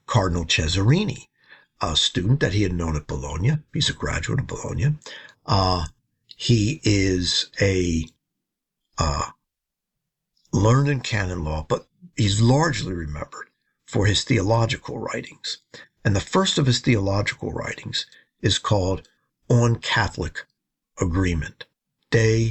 Cardinal Cesarini, a student that he had known at Bologna. He's a graduate of Bologna. He is a learned in canon law, but he's largely remembered for his theological writings. And the first of his theological writings is called On Catholic Agreement, De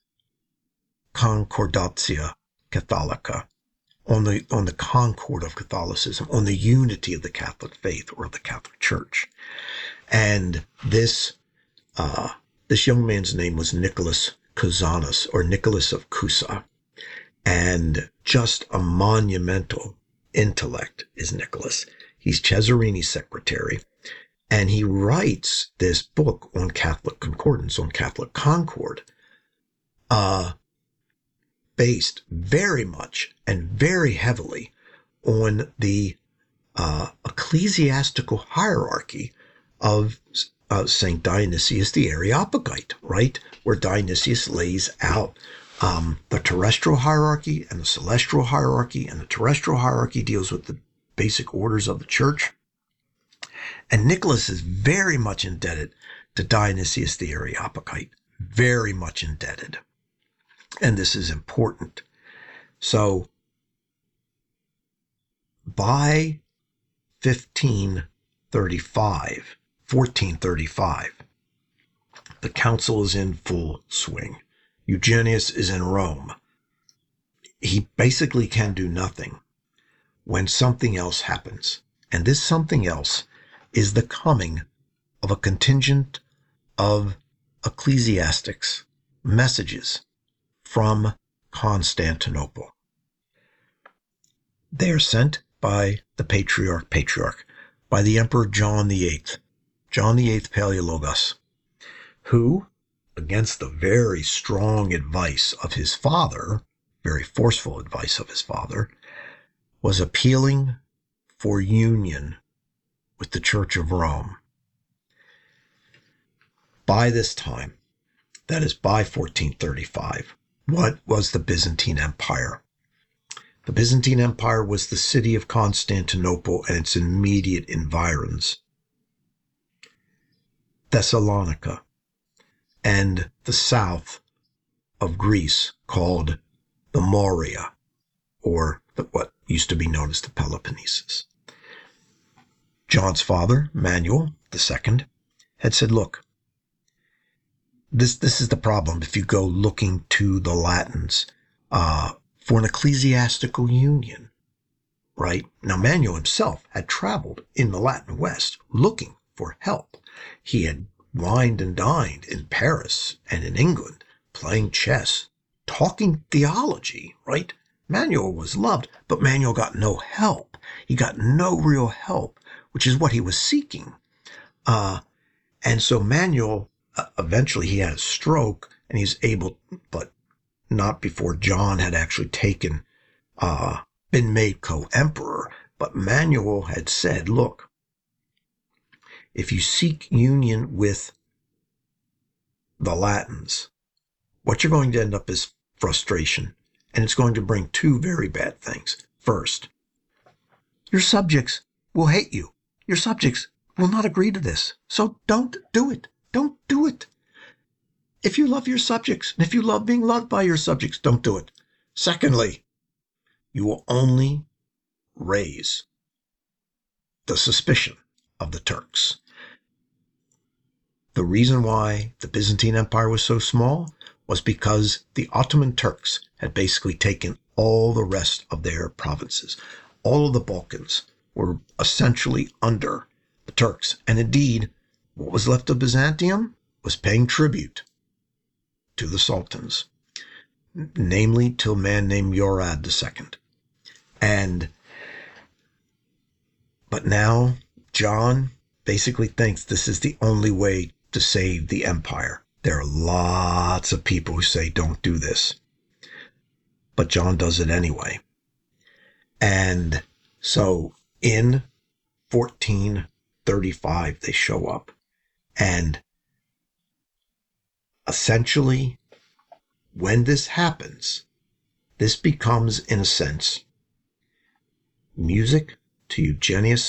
Concordatia Catholica, on the concord of Catholicism, on the unity of the Catholic faith or the Catholic Church. And this young man's name was Nicholas Cusanus, or Nicholas of Cusa. And just a monumental intellect is Nicholas. He's Cesarini's secretary. And he writes this book on Catholic concordance, on Catholic concord, based very much and very heavily on the ecclesiastical hierarchy of St. Dionysius the Areopagite, right? Where Dionysius lays out the terrestrial hierarchy and the celestial hierarchy, and the terrestrial hierarchy deals with the basic orders of the church. And Nicholas is very much indebted to Dionysius the Areopagite, very much indebted. And this is important. So by 1435, the council is in full swing. Eugenius is in Rome. He basically can do nothing when something else happens. And this something else is the coming of a contingent of ecclesiastics, messages from Constantinople. They are sent by the patriarch, by the Emperor John VIII Palaeologus, who, against the very strong advice of his father, very forceful advice of his father, was appealing for union with the Church of Rome. By this time, that is by 1435, what was the Byzantine Empire? The Byzantine Empire was the city of Constantinople and its immediate environs, Thessalonica, and the south of Greece called the Morea, or what used to be known as the Peloponnesus. John's father, Manuel II, had said, look, this is the problem if you go looking to the Latins for an ecclesiastical union, right? Now, Manuel himself had traveled in the Latin West looking for help. He had wined and dined in Paris and in England, playing chess, talking theology, right? Manuel was loved, but Manuel got no help. He got no real help, which is what he was seeking. And so Manuel, eventually he had a stroke, and he's able, but not before John had actually been made co-emperor. But Manuel had said, look, if you seek union with the Latins, what you're going to end up is frustration. And it's going to bring two very bad things. First, your subjects will hate you. Your subjects will not agree to this. So don't do it. Don't do it. If you love your subjects, and if you love being loved by your subjects, don't do it. Secondly, you will only raise the suspicion of the Turks. The reason why the Byzantine Empire was so small was because the Ottoman Turks had basically taken all the rest of their provinces. All of the Balkans were essentially under the Turks. And indeed, what was left of Byzantium was paying tribute to the sultans, namely to a man named Murad II. But now John basically thinks this is the only way to save the empire. There are lots of people who say, don't do this. But John does it anyway. And so in 1435, they show up. And essentially, when this happens, this becomes, in a sense, music to Eugenius